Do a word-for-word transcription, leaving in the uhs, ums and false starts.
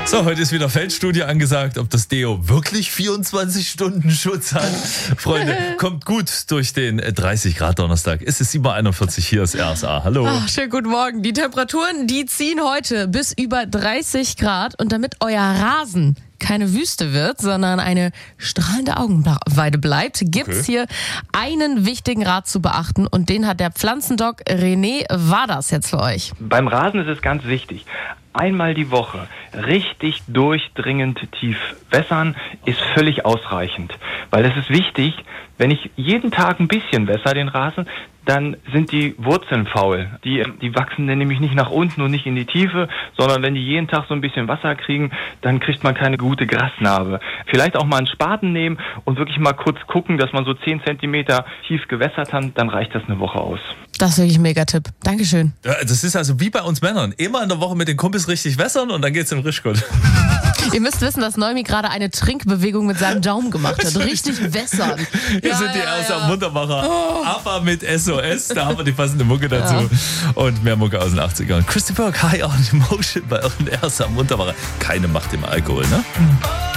So, heute ist wieder Feldstudie angesagt, ob das Deo wirklich vierundzwanzig Stunden Schutz hat. Freunde, kommt gut durch den dreißig Grad Donnerstag. Es ist sieben Uhr einundvierzig, hier ist R S A. Hallo. Ach, schönen guten Morgen. Die Temperaturen, die ziehen heute bis über dreißig Grad. Und damit euer Rasen keine Wüste wird, sondern eine strahlende Augenweide bleibt, gibt's okay. hier einen wichtigen Rat zu beachten. Und den hat der Pflanzendoc René Waders jetzt für euch. Beim Rasen ist es ganz wichtig. Einmal die Woche richtig durchdringend tief wässern ist völlig ausreichend. Weil es ist wichtig, wenn ich jeden Tag ein bisschen wässere den Rasen, dann sind die Wurzeln faul. Die, die wachsen dann nämlich nicht nach unten und nicht in die Tiefe, sondern wenn die jeden Tag so ein bisschen Wasser kriegen, dann kriegt man keine gute Grasnarbe. Vielleicht auch mal einen Spaten nehmen und wirklich mal kurz gucken, dass man so zehn Zentimeter tief gewässert hat, dann reicht das eine Woche aus. Das ist wirklich ein Megatipp. Dankeschön. Ja, das ist also wie bei uns Männern. Immer in der Woche mit den Kumpels richtig wässern und dann geht's im Rischgut. Ihr müsst wissen, dass Neumi gerade eine Trinkbewegung mit seinem Daumen gemacht hat. Richtig wässern. Hier ja, sind die ja, R S A ja. Muntermacher. Oh. Aber mit S O S. Da haben wir die passende Mucke dazu. Ja. Und mehr Mucke aus den achtzigern. Christopher High on Emotion bei euren R S A Muntermacher. Keine Macht im Alkohol, ne?